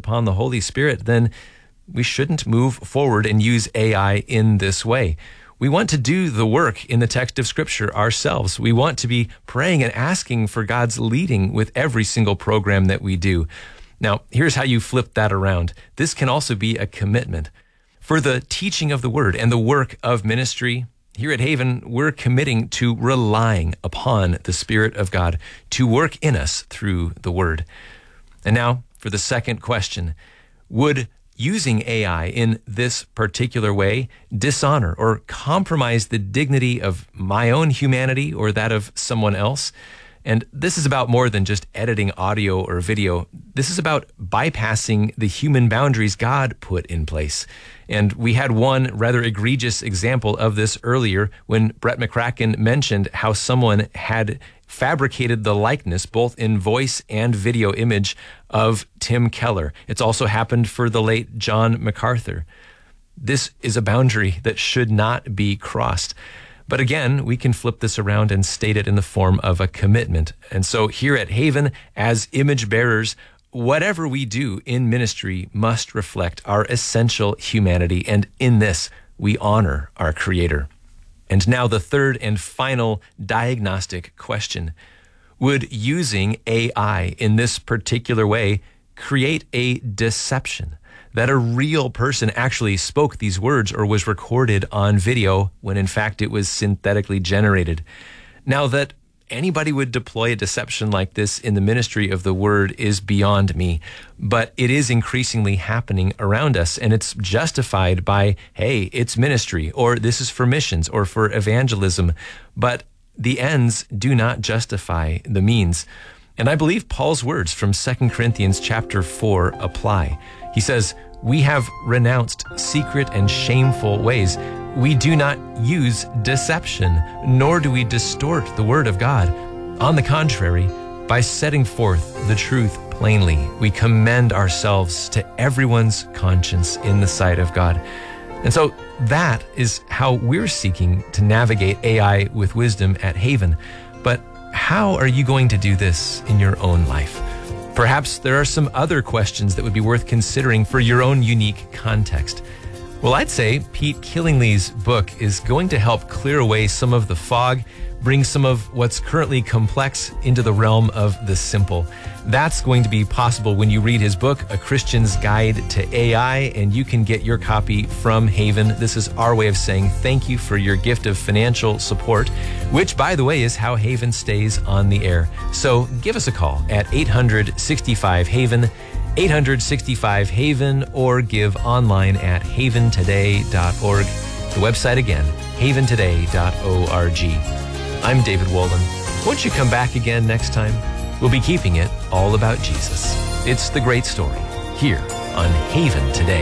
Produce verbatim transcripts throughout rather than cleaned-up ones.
upon the Holy Spirit, then we shouldn't move forward and use A I in this way. We want to do the work in the text of Scripture ourselves. We want to be praying and asking for God's leading with every single program that we do. Now, here's how you flip that around. This can also be a commitment. For the teaching of the Word and the work of ministry, here at Haven, we're committing to relying upon the Spirit of God to work in us through the Word. And now, for the second question, would using A I in this particular way dishonor or compromise the dignity of my own humanity or that of someone else? And this is about more than just editing audio or video. This is about bypassing the human boundaries God put in place. And we had one rather egregious example of this earlier when Brett McCracken mentioned how someone had fabricated the likeness, both in voice and video image, of Tim Keller. It's also happened for the late John MacArthur. This is a boundary that should not be crossed. But again, we can flip this around and state it in the form of a commitment. And so here at Haven, as image bearers, whatever we do in ministry must reflect our essential humanity. And in this, we honor our Creator. And now the third and final diagnostic question. Would using A I in this particular way create a deception that a real person actually spoke these words or was recorded on video when in fact it was synthetically generated? Now, that anybody would deploy a deception like this in the ministry of the Word is beyond me, but it is increasingly happening around us, and it's justified by, hey, it's ministry, or this is for missions, or for evangelism, but the ends do not justify the means. And I believe Paul's words from Second Corinthians chapter four apply. He says, "We have renounced secret and shameful ways. We do not use deception, nor do we distort the word of God. On the contrary, by setting forth the truth plainly, we commend ourselves to everyone's conscience in the sight of God." And so that is how we're seeking to navigate A I with wisdom at Haven. But how are you going to do this in your own life? Perhaps there are some other questions that would be worth considering for your own unique context. Well, I'd say Pete Killingly's book is going to help clear away some of the fog, bring some of what's currently complex into the realm of the simple. That's going to be possible when you read his book, A Christian's Guide to A I, and you can get your copy from Haven. This is our way of saying thank you for your gift of financial support, which, by the way, is how Haven stays on the air. So give us a call at eight hundred sixty-five Haven, eight hundred sixty-five Haven, or give online at haven today dot org. The website again, haven today dot org. I'm David Wolin. Won't you come back again next time? We'll be keeping it all about Jesus. It's the great story here on Haven Today.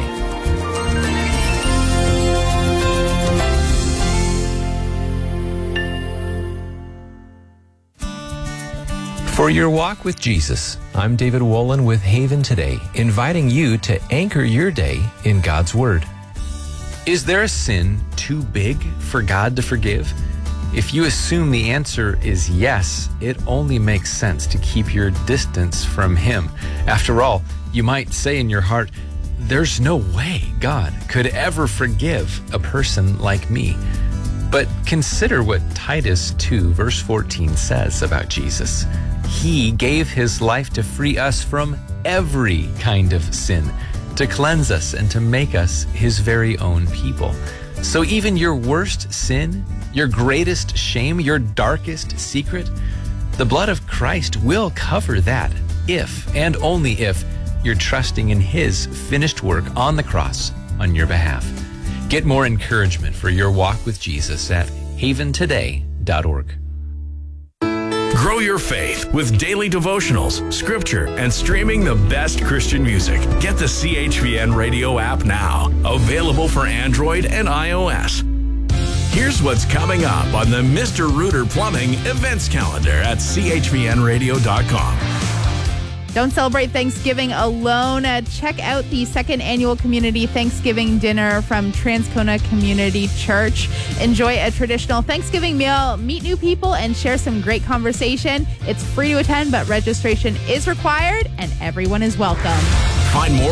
For your walk with Jesus, I'm David Wolin with Haven Today, inviting you to anchor your day in God's Word. Is there a sin too big for God to forgive? If you assume the answer is yes, it only makes sense to keep your distance from Him. After all, you might say in your heart, there's no way God could ever forgive a person like me. But consider what Titus two verse fourteen says about Jesus. He gave His life to free us from every kind of sin, to cleanse us and to make us His very own people. So even your worst sin, your greatest shame, your darkest secret, the blood of Christ will cover that if, and only if, you're trusting in His finished work on the cross on your behalf. Get more encouragement for your walk with Jesus at haven today dot org. Grow your faith with daily devotionals, scripture, and streaming the best Christian music. Get the C H V N Radio app now, available for Android and iOS. Here's what's coming up on the Mister Rooter Plumbing events calendar at c h v n radio dot com. Don't celebrate Thanksgiving alone. Uh, check out the second annual Community Thanksgiving Dinner from Transcona Community Church. Enjoy a traditional Thanksgiving meal, meet new people, and share some great conversation. It's free to attend, but registration is required, and everyone is welcome. Find more